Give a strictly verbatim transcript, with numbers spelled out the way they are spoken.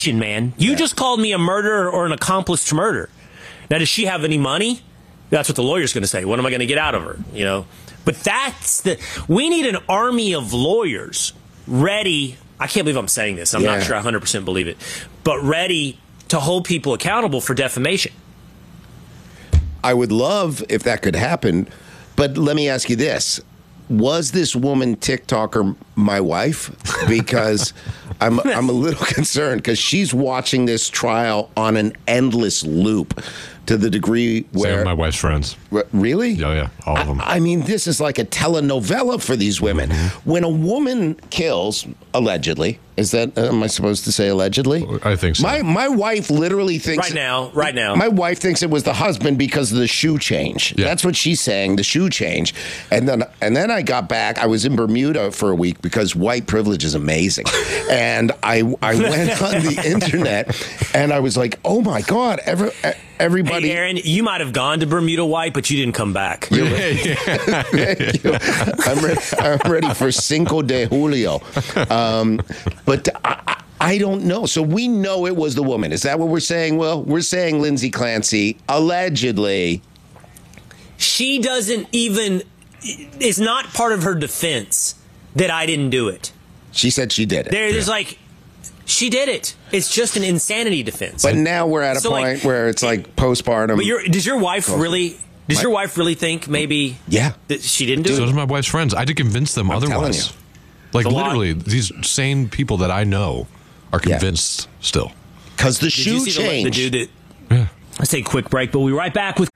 man. You yeah. just called me a murderer or an accomplice to murder. Now, does she have any money? That's what the lawyer's going to say. What am I going to get out of her? You know, but that's the. We need an army of lawyers ready. I can't believe I'm saying this. I'm yeah. not sure I one hundred percent believe it, but ready to hold people accountable for defamation. I would love if that could happen, but let me ask you this. Was this woman TikToker my wife? Because I'm I'm a little concerned because she's watching this trial on an endless loop to the degree where... Same with my wife's friends. Really? Yeah, yeah, all of them. I, I mean, this is like a telenovela for these women. Mm-hmm. When a woman kills, allegedly, is that, am I supposed to say allegedly? I think so. My, my wife literally thinks... Right now, right now. My wife thinks it was the husband because of the shoe change. Yeah. That's what she's saying, the shoe change. And then and then I got back. I was in Bermuda for a week because white privilege is amazing. And I, I went on the internet and I was like, oh my God, every, everybody... Hey, Aaron, you might have gone to Bermuda White, but you didn't come back. You're right. Thank you. I'm ready, I'm ready for Cinco de Julio. Um, but I, I don't know. So we know it was the woman. Is that what we're saying, Will? We're saying Lindsay Clancy, allegedly. She doesn't even... It's not part of her defense that I didn't do it. She said she did it. There, there's yeah. like... She did it. It's just an insanity defense. But now we're at a so point like, where it's like postpartum. But your, does your wife really... Does My, your wife really think maybe yeah. that she didn't do so it? So does my wife's friends. I had to convince them I'm otherwise. Like literally, these sane people that I know are convinced yeah. still. Because the Did shoe you see change. The, the dude that, yeah. Let's take a quick break, but we'll be right back with